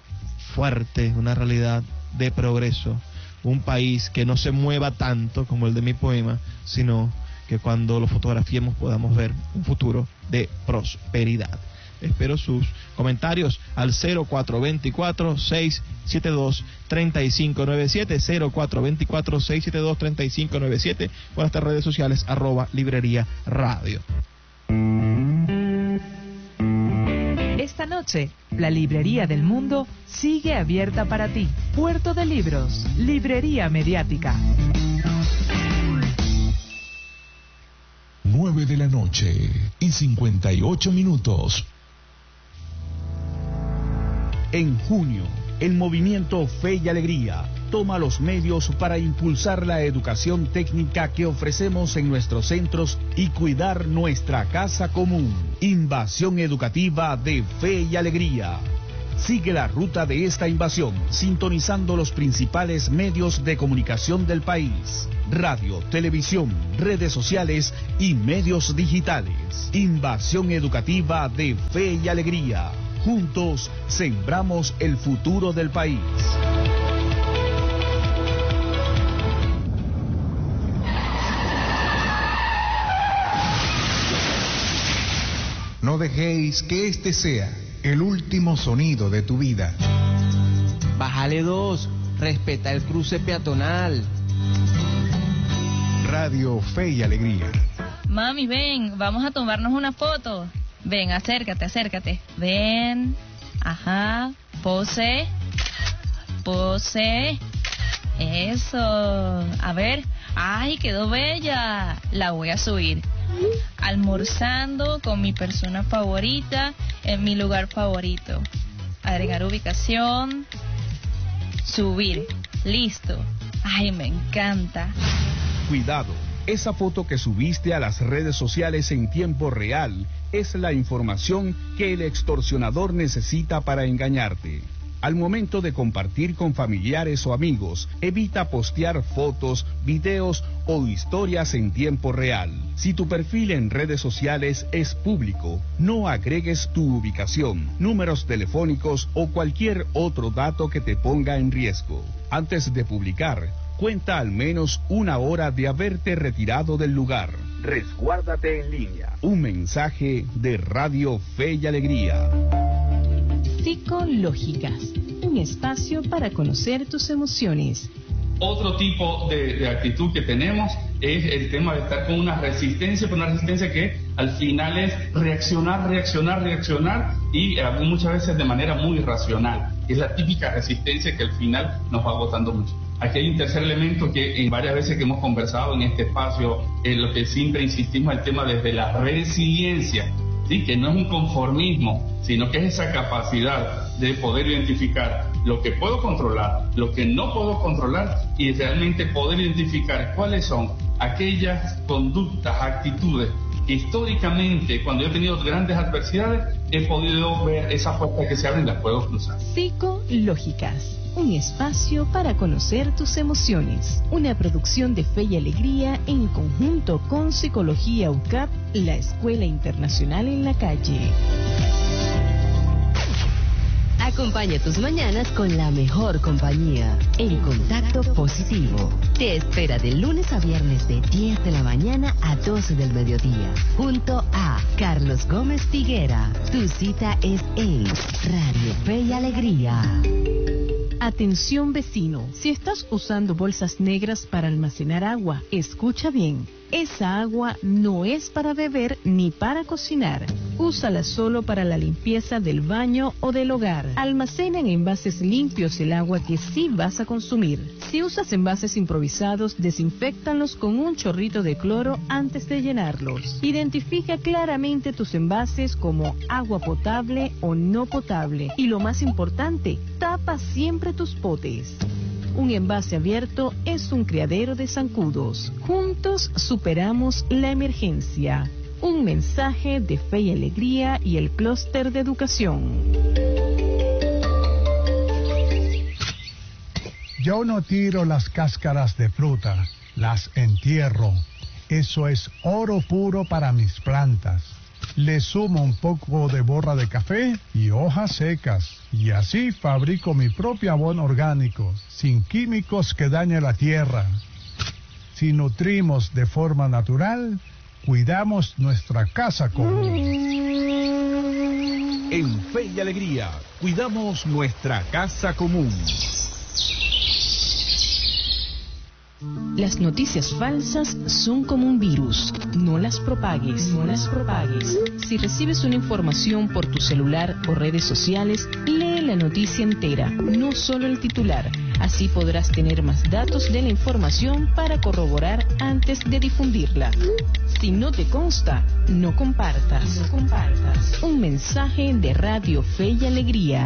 Speaker 5: fuerte, una realidad de progreso, un país que no se mueva tanto como el de mi poema, sino que cuando lo fotografiemos podamos ver un futuro de prosperidad. Espero sus comentarios al cero cuatro dos cuatro, seis siete dos, tres cinco nueve siete, cero cuatro dos cuatro, seis siete dos, tres cinco nueve siete, o en nuestras redes sociales, arroba Librería Radio.
Speaker 2: Esta noche, la Librería del Mundo sigue abierta para ti. Puerto de Libros, Librería Mediática.
Speaker 6: nueve de la noche y cincuenta y ocho minutos.
Speaker 7: En junio, el movimiento Fe y Alegría toma los medios para impulsar la educación técnica que ofrecemos en nuestros centros y cuidar nuestra casa común. Invasión educativa de Fe y Alegría. Sigue la ruta de esta invasión, sintonizando los principales medios de comunicación del país: radio, televisión, redes sociales y medios digitales. Invasión educativa de Fe y Alegría. Juntos sembramos el futuro del país.
Speaker 13: No dejéis que este sea el último sonido de tu vida.
Speaker 14: Bájale dos, respeta el cruce peatonal.
Speaker 13: Radio Fe y Alegría.
Speaker 10: Mami, ven, vamos a tomarnos una foto. Ven, acércate, acércate. Ven, ajá, pose, pose. Eso, a ver, ay, quedó bella. La voy a subir. Almorzando con mi persona favorita en mi lugar favorito. Agregar ubicación. Subir. Listo. Ay, me encanta.
Speaker 7: Cuidado, esa foto que subiste a las redes sociales en tiempo real es la información que el extorsionador necesita para engañarte. Al momento de compartir con familiares o amigos, evita postear fotos, videos o historias en tiempo real. Si tu perfil en redes sociales es público, no agregues tu ubicación, números telefónicos o cualquier otro dato que te ponga en riesgo. Antes de publicar, cuenta al menos una hora de haberte retirado del lugar. Resguárdate en línea. Un mensaje de Radio Fe y Alegría.
Speaker 3: Psicológicas, un espacio para conocer tus emociones.
Speaker 4: Otro tipo de, de actitud que tenemos es el tema de estar con una resistencia, pero una resistencia que al final es reaccionar, reaccionar, reaccionar y eh, muchas veces de manera muy irracional. Es la típica resistencia que al final nos va agotando mucho. Aquí hay un tercer elemento que en varias veces que hemos conversado en este espacio, en lo que siempre insistimos, el tema desde la resiliencia. Sí, que no es un conformismo, sino que es esa capacidad de poder identificar lo que puedo controlar, lo que no puedo controlar y realmente poder identificar cuáles son aquellas conductas, actitudes que históricamente, cuando yo he tenido grandes adversidades, he podido ver esas puertas que se abren y las puedo cruzar.
Speaker 3: Psicológicas, un espacio para conocer tus emociones. Una producción de Fe y Alegría en conjunto con Psicología U C A P, la Escuela Internacional en la Calle.
Speaker 15: Acompaña tus mañanas con la mejor compañía. En Contacto Positivo. Te espera de lunes a viernes de diez de la mañana a doce del mediodía. Junto a Carlos Gómez Figuera. Tu cita es en Radio Fe y Alegría.
Speaker 3: Atención vecino, si estás usando bolsas negras para almacenar agua, escucha bien. Esa agua no es para beber ni para cocinar. Úsala solo para la limpieza del baño o del hogar. Almacena en envases limpios el agua que sí vas a consumir. Si usas envases improvisados, desinféctalos con un chorrito de cloro antes de llenarlos. Identifica claramente tus envases como agua potable o no potable. Y lo más importante, tapa siempre tus potes. Un envase abierto es un criadero de zancudos. Juntos superamos la emergencia. Un mensaje de Fe y Alegría y el Clúster de Educación.
Speaker 16: Yo no tiro las cáscaras de fruta, las entierro. Eso es oro puro para mis plantas. Le sumo un poco de borra de café y hojas secas. Y así fabrico mi propio abono orgánico, sin químicos que dañen la tierra. Si nutrimos de forma natural, cuidamos nuestra casa común.
Speaker 7: En Fe y Alegría, cuidamos nuestra casa común.
Speaker 3: Las noticias falsas son como un virus. No las propagues, no las propagues. Si recibes una información por tu celular o redes sociales, lee la noticia entera, no solo el titular. Así podrás tener más datos de la información para corroborar antes de difundirla. Si no te consta, no compartas. No compartas. Un mensaje de Radio Fe y Alegría.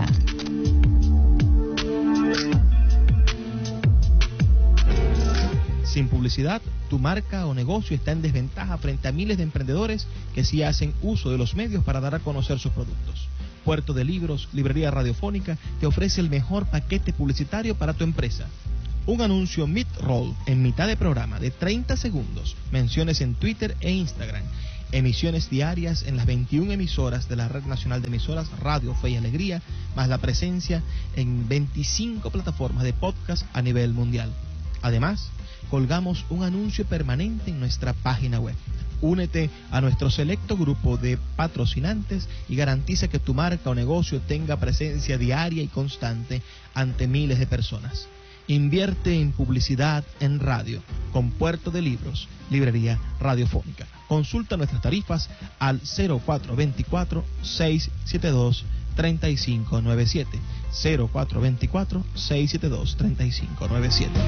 Speaker 5: Sin publicidad, tu marca o negocio está en desventaja frente a miles de emprendedores que sí hacen uso de los medios para dar a conocer sus productos. Puerto de Libros, Librería Radiofónica, te ofrece el mejor paquete publicitario para tu empresa. Un anuncio mid-roll en mitad de programa de treinta segundos, menciones en Twitter e Instagram, emisiones diarias en las veintiuna emisoras de la Red Nacional de Emisoras Radio Fe y Alegría, más la presencia en veinticinco plataformas de podcast a nivel mundial. Además, colgamos un anuncio permanente en nuestra página web. Únete a nuestro selecto grupo de patrocinantes y garantiza que tu marca o negocio tenga presencia diaria y constante ante miles de personas. Invierte en publicidad en radio con Puerto de Libros, Librería Radiofónica. Consulta nuestras tarifas al cero cuatro dos cuatro, seis siete dos, tres cinco nueve siete, cero cuatro dos cuatro, seis siete dos, tres cinco nueve siete.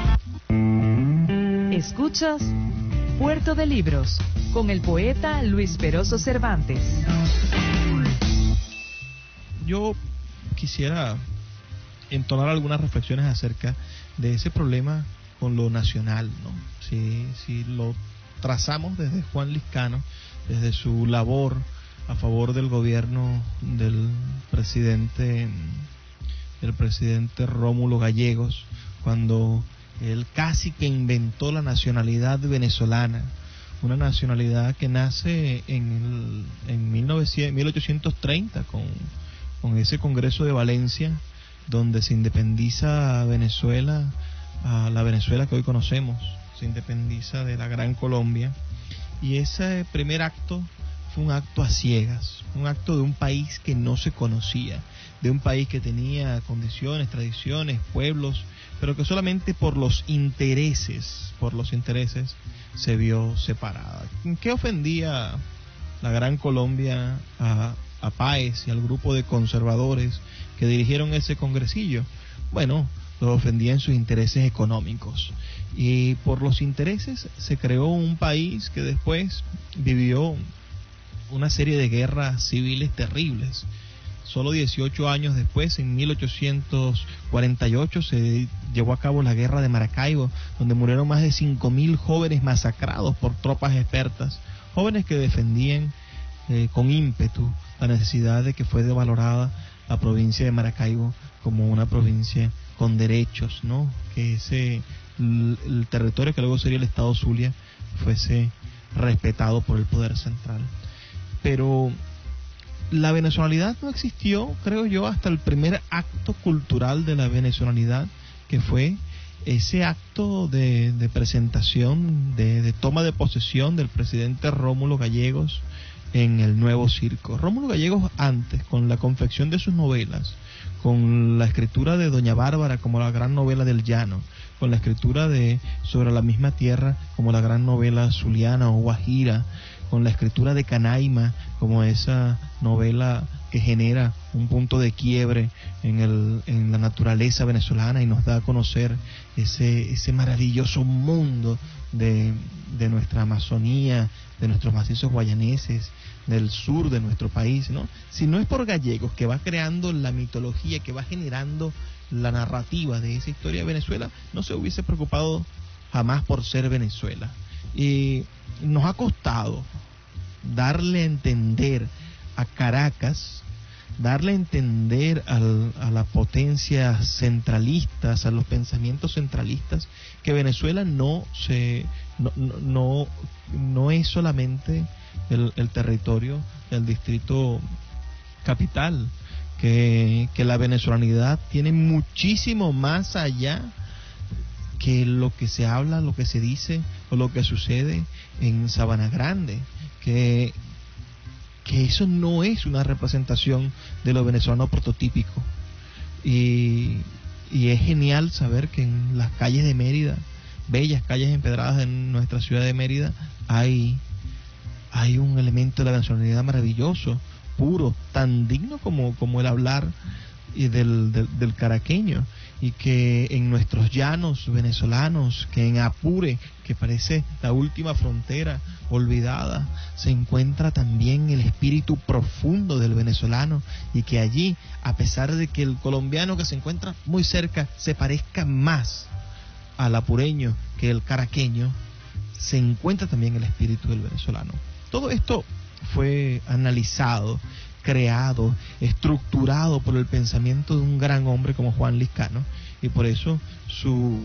Speaker 2: Escuchas Puerto de Libros con el poeta Luis Peroso Cervantes.
Speaker 5: Yo quisiera entonar algunas reflexiones acerca de ese problema con lo nacional, ¿no? Si, si lo trazamos desde Juan Lizcano, desde su labor a favor del gobierno del presidente del presidente Rómulo Gallegos, cuando él casi que inventó la nacionalidad venezolana, una nacionalidad que nace en el, en mil ochocientos treinta con, con ese Congreso de Valencia, donde se independiza Venezuela, a la Venezuela que hoy conocemos, se independiza de la Gran Colombia, y ese primer acto fue un acto a ciegas, un acto de un país que no se conocía, de un país que tenía condiciones, tradiciones, pueblos, pero que solamente por los intereses, por los intereses se vio separada. ¿En qué ofendía la Gran Colombia a, a Páez y al grupo de conservadores que dirigieron ese congresillo? Bueno, lo ofendía en sus intereses económicos, y por los intereses se creó un país que después vivió una serie de guerras civiles terribles. Solo dieciocho años después, en mil ochocientos cuarenta y ocho, se llevó a cabo la guerra de Maracaibo, donde murieron más de cinco mil jóvenes masacrados por tropas expertas, jóvenes que defendían eh, con ímpetu la necesidad de que fuese valorada la provincia de Maracaibo como una provincia con derechos, ¿no? Que ese el, el territorio que luego sería el Estado Zulia fuese respetado por el poder central. Pero la venezolanidad no existió, creo yo, hasta el primer acto cultural de la venezolanidad, que fue ese acto de, de presentación, de, de toma de posesión del presidente Rómulo Gallegos en el Nuevo Circo. Rómulo Gallegos antes, con la confección de sus novelas, con la escritura de Doña Bárbara como la gran novela del llano, con la escritura de Sobre la misma tierra como la gran novela zuliana o guajira, con la escritura de Canaima como esa novela que genera un punto de quiebre en, el, en la naturaleza venezolana y nos da a conocer ese, ese maravilloso mundo de, de nuestra Amazonía, de nuestros macizos guayaneses, del sur de nuestro país, ¿no? Si no es por Gallegos, que va creando la mitología, que va generando la narrativa de esa historia de Venezuela, no se hubiese preocupado jamás por ser Venezuela. Y nos ha costado darle a entender a Caracas, darle a entender al, a las potencias centralistas, a los pensamientos centralistas, que Venezuela no se no no, no es solamente el, el territorio del distrito capital, que, que la venezolanidad tiene muchísimo más allá que lo que se habla, lo que se dice o lo que sucede en Sabana Grande, que, que eso no es una representación de lo venezolano prototípico. Y, y es genial saber que en las calles de Mérida, bellas calles empedradas en nuestra ciudad de Mérida, hay, hay un elemento de la venezolaridad maravilloso, puro, tan digno como, como el hablar y del, del, del caraqueño, y que en nuestros llanos venezolanos, que en Apure, que parece la última frontera olvidada, se encuentra también el espíritu profundo del venezolano, y que allí, a pesar de que el colombiano que se encuentra muy cerca se parezca más al apureño que el caraqueño, se encuentra también el espíritu del venezolano. Todo esto fue analizado, creado, estructurado por el pensamiento de un gran hombre como Juan Liscano, y por eso su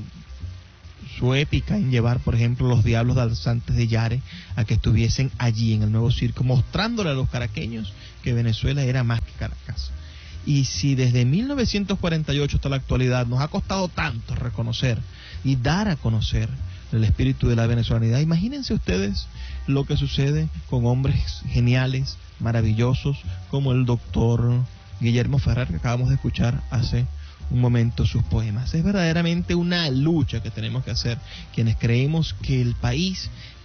Speaker 5: su épica en llevar, por ejemplo, los Diablos Danzantes de Yare a que estuviesen allí en el Nuevo Circo, mostrándole a los caraqueños que Venezuela era más que Caracas. Y si desde mil novecientos cuarenta y ocho hasta la actualidad nos ha costado tanto reconocer y dar a conocer el espíritu de la venezolanidad, imagínense ustedes lo que sucede con hombres geniales, maravillosos, como el doctor Guillermo Ferrer, que acabamos de escuchar hace un momento sus poemas. Es verdaderamente una lucha que tenemos que hacer quienes creemos que el país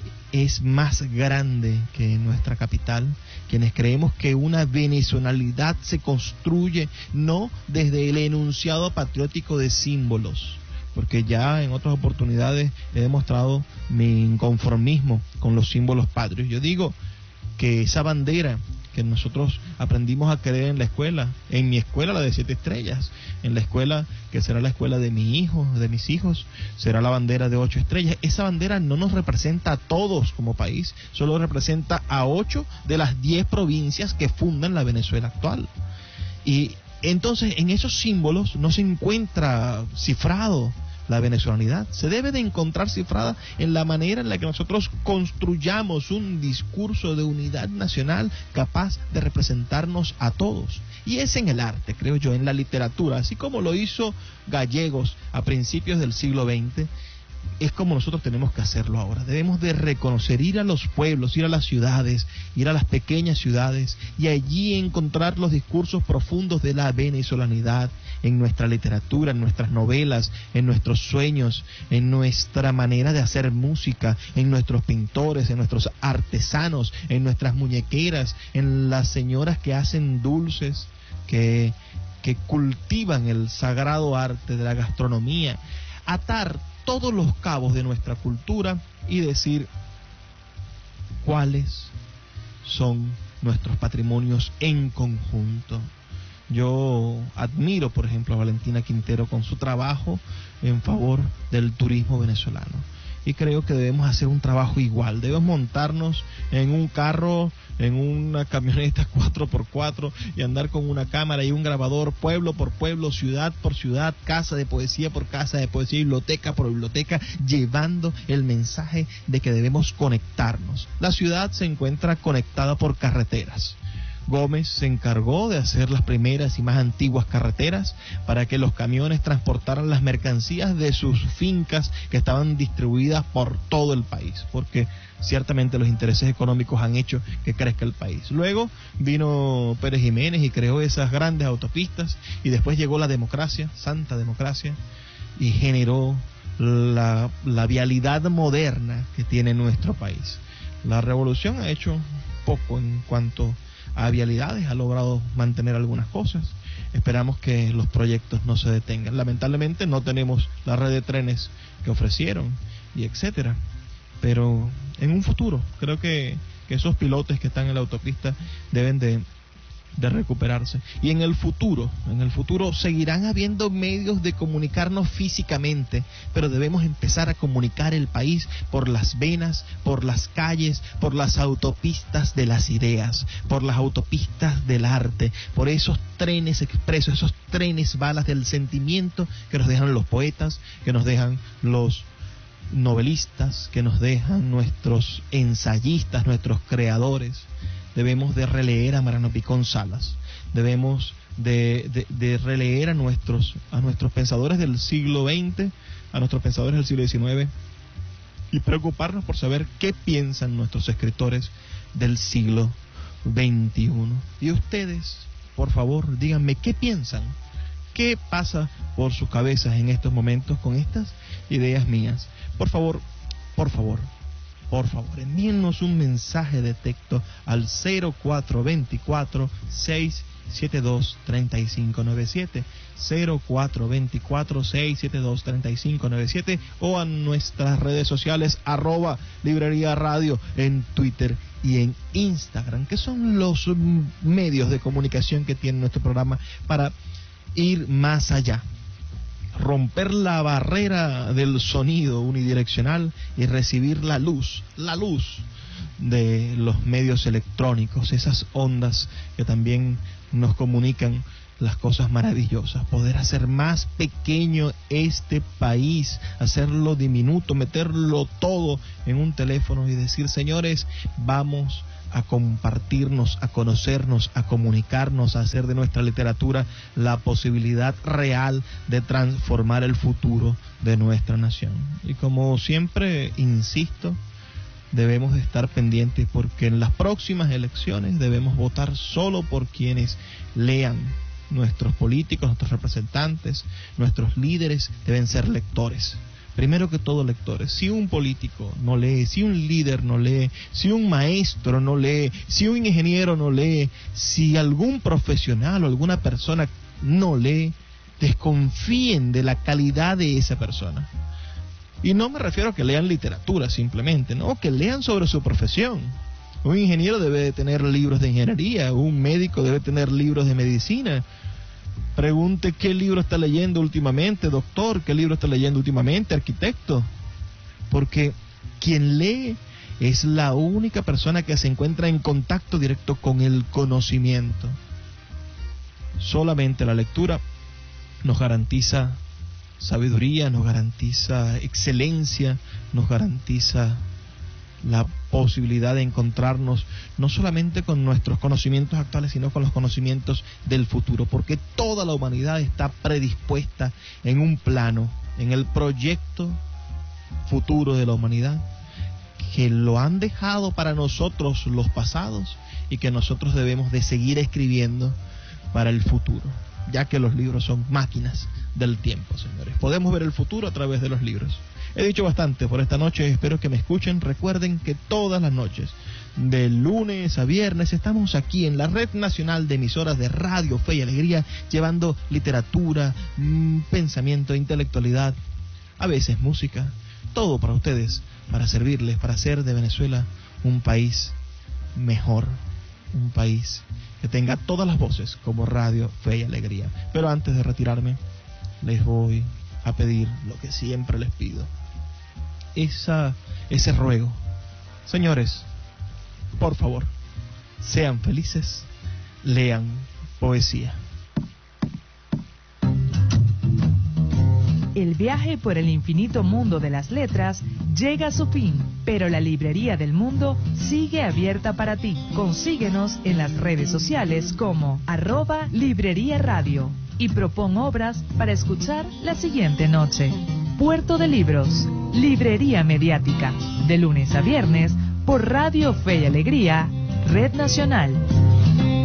Speaker 5: es más grande que nuestra capital, quienes creemos que una venezolanidad se construye no desde el enunciado patriótico de símbolos, porque ya en otras oportunidades he demostrado mi inconformismo con los símbolos patrios. Yo digo que esa bandera que nosotros aprendimos a creer en la escuela, en mi escuela, la de siete estrellas, en la escuela que será la escuela de mi hijo, de mis hijos, será la bandera de ocho estrellas. Esa bandera no nos representa a todos como país, solo representa a ocho de las diez provincias que fundan la Venezuela actual. Y entonces en esos símbolos no se encuentra cifrado la venezolanidad. Se debe de encontrar cifrada en la manera en la que nosotros construyamos un discurso de unidad nacional capaz de representarnos a todos. Y es en el arte, creo yo, en la literatura, así como lo hizo Gallegos a principios del siglo veinte, es como nosotros tenemos que hacerlo ahora. Debemos de reconocer, ir a los pueblos, ir a las ciudades, ir a las pequeñas ciudades y allí encontrar los discursos profundos de la venezolanidad en nuestra literatura, en nuestras novelas, en nuestros sueños, en nuestra manera de hacer música, en nuestros pintores, en nuestros artesanos, en nuestras muñequeras, en las señoras que hacen dulces, que, que cultivan el sagrado arte de la gastronomía. Atar todos los cabos de nuestra cultura y decir cuáles son nuestros patrimonios en conjunto. Yo admiro, por ejemplo, a Valentina Quintero con su trabajo en favor del turismo venezolano. Y creo que debemos hacer un trabajo igual. Debemos montarnos en un carro, en una camioneta cuatro por cuatro y andar con una cámara y un grabador, pueblo por pueblo, ciudad por ciudad, casa de poesía por casa de poesía, biblioteca por biblioteca, llevando el mensaje de que debemos conectarnos. La ciudad se encuentra conectada por carreteras. Gómez se encargó de hacer las primeras y más antiguas carreteras para que los camiones transportaran las mercancías de sus fincas que estaban distribuidas por todo el país, porque ciertamente los intereses económicos han hecho que crezca el país. Luego vino Pérez Jiménez y creó esas grandes autopistas, y después llegó la democracia, santa democracia, y generó la, la vialidad moderna que tiene nuestro país. La revolución ha hecho poco en cuanto a vialidades, ha logrado mantener algunas cosas. Esperamos que los proyectos no se detengan. Lamentablemente no tenemos la red de trenes que ofrecieron y etcétera, pero en un futuro creo que, que esos pilotes que están en la autopista deben de de recuperarse. Y en el futuro, en el futuro seguirán habiendo medios de comunicarnos físicamente, pero debemos empezar a comunicar el país por las venas, por las calles, por las autopistas de las ideas, por las autopistas del arte, por esos trenes expresos, esos trenes balas del sentimiento que nos dejan los poetas, que nos dejan los novelistas, que nos dejan nuestros ensayistas, nuestros creadores. Debemos de releer a Mariano Picón Salas, debemos de, de, de releer a nuestros, a nuestros pensadores del siglo veinte, a nuestros pensadores del siglo diecinueve, y preocuparnos por saber qué piensan nuestros escritores del siglo veintiuno. Y ustedes, por favor, díganme qué piensan, qué pasa por sus cabezas en estos momentos con estas ideas mías. Por favor, por favor. Por favor, envíennos un mensaje de texto al cero cuatro dos cuatro, seis siete dos, tres cinco nueve siete, cero cuatro dos cuatro, seis siete dos, tres cinco nueve siete, o a nuestras redes sociales arroba Librería Radio en Twitter y en Instagram, que son los medios de comunicación que tiene nuestro programa para ir más allá. romper la barrera del sonido unidireccional y recibir la luz, la luz de los medios electrónicos, esas ondas que también nos comunican las cosas maravillosas, poder hacer más pequeño este país, hacerlo diminuto, meterlo todo en un teléfono y decir, señores, vamos a compartirnos, a conocernos, a comunicarnos, a hacer de nuestra literatura la posibilidad real de transformar el futuro de nuestra nación. Y como siempre insisto, debemos de estar pendientes porque en las próximas elecciones debemos votar solo por quienes lean. Nuestros políticos, nuestros representantes, nuestros líderes deben ser lectores. Primero que todo, lectores. Si un político no lee, si un líder no lee, si un maestro no lee, si un ingeniero no lee, si algún profesional o alguna persona no lee, desconfíen de la calidad de esa persona. Y no me refiero a que lean literatura simplemente, no, que lean sobre su profesión. Un ingeniero debe de tener libros de ingeniería, un médico debe tener libros de medicina. Pregunte qué libro está leyendo últimamente, doctor, qué libro está leyendo últimamente, arquitecto. Porque quien lee es la única persona que se encuentra en contacto directo con el conocimiento. Solamente la lectura nos garantiza sabiduría, nos garantiza excelencia, nos garantiza la posibilidad de encontrarnos no solamente con nuestros conocimientos actuales, sino con los conocimientos del futuro, porque toda la humanidad está predispuesta en un plano, en el proyecto futuro de la humanidad, que lo han dejado para nosotros los pasados y que nosotros debemos de seguir escribiendo para el futuro, ya que los libros son máquinas del tiempo, señores. Podemos ver el futuro a través de los libros. He dicho bastante por esta noche, espero que me escuchen. Recuerden que todas las noches, de lunes a viernes, estamos aquí en la Red Nacional de Emisoras de Radio Fe y Alegría, llevando literatura, mmm, pensamiento, intelectualidad, a veces música, todo para ustedes, para servirles, para hacer de Venezuela un país mejor, un país que tenga todas las voces como Radio Fe y Alegría. Pero antes de retirarme, les voy a pedir lo que siempre les pido. Esa, ese ruego. Señores, por favor, sean felices, lean poesía.
Speaker 2: El viaje por el infinito mundo de las letras llega a su fin, pero la librería del mundo sigue abierta para ti. Consíguenos en las redes sociales como arroba librería radio y propon obras para escuchar la siguiente noche. Puerto de Libros, librería mediática, de lunes a viernes por Radio Fe y Alegría, Red Nacional.